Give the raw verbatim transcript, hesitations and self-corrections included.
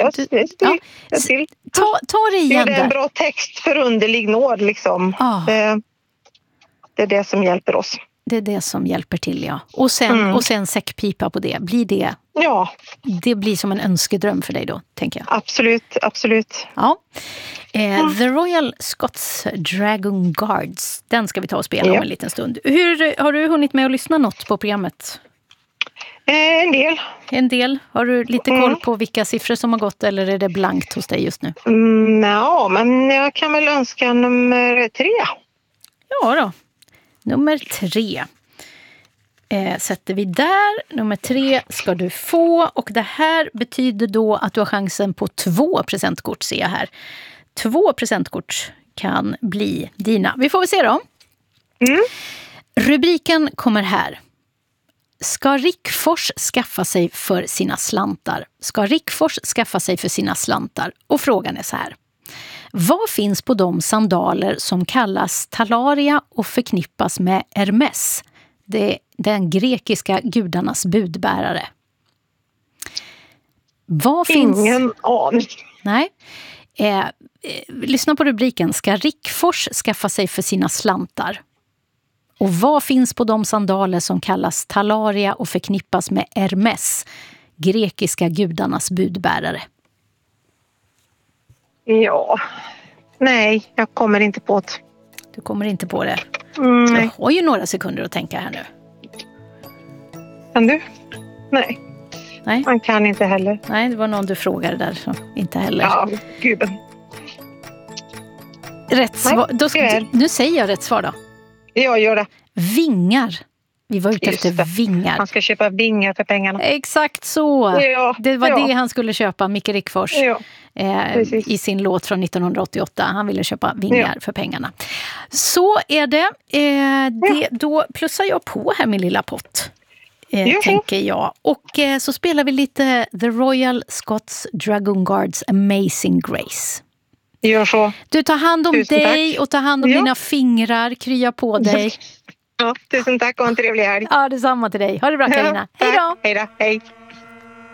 Ja, du, det ja. till. Ta, ta det igen det är där. en bra text för underlig nåd liksom. Ah. Det, det är det som hjälper oss. Det är det som hjälper till, ja. Och sen, Mm. och sen säckpipa på det. Blir det, Ja. det blir som en önskedröm för dig då, tänker jag. Absolut, absolut. Ja. Eh, Mm. The Royal Scots Dragon Guards. Den ska vi ta och spela ja. om en liten stund. Hur, har du hunnit med att lyssna något på programmet? Eh, en del. En del. Har du lite Mm. koll på vilka siffror som har gått, eller är det blankt hos dig just nu? Mm, ja, men jag kan väl önska nummer tre. Ja då. Nummer tre. Eh, sätter vi där. Nummer tre ska du få. Och det här betyder då att du har chansen på två presentkort, ser jag här. Två presentkort kan bli dina. Vi får väl se då. Mm. Rubriken kommer här. Ska Rickfors skaffa sig för sina slantar? Ska Rickfors skaffa sig för sina slantar? Och frågan är så här. Vad finns på de sandaler som kallas talaria och förknippas med Hermes? Det är den grekiska gudarnas budbärare. Vad finns... Ingen aning. Nej. Eh, eh, lyssna på rubriken. Ska Rickfors skaffa sig för sina slantar? Och vad finns på de sandaler som kallas talaria och förknippas med Hermes? Grekiska gudarnas budbärare. Ja, nej, jag kommer inte på det. Du kommer inte på det. Mm, nej. Jag har ju några sekunder att tänka här nu. Kan du? Nej, Nej, man kan inte heller. nej, det var någon du frågade där, så inte heller. Ja, gud. Rätt svar. Då ska, tyvärr. nu säger jag rätt svar då. Jag gör det. Vingar. Vi var ute Just efter det. vingar. Han ska köpa vingar för pengarna. Exakt så. Ja, Det var ja. det han skulle köpa, Micke Rickfors. Ja, eh, precis. I sin låt från nittonhundraåttioåtta. Han ville köpa vingar Ja. för pengarna. Så är det. Eh, det då plussar jag på här min lilla pott. Eh, Jo. tänker jag. Och eh, så spelar vi lite The Royal Scots Dragon Guards Amazing Grace. Gör så. Du tar hand om Tusen dig tack. och tar hand om Ja. dina fingrar. Krya på dig. Ja, tusen tack och en trevlig helg. Ja, detsamma till dig. Ha det bra, Carina. Hej då! Hej då. Hej.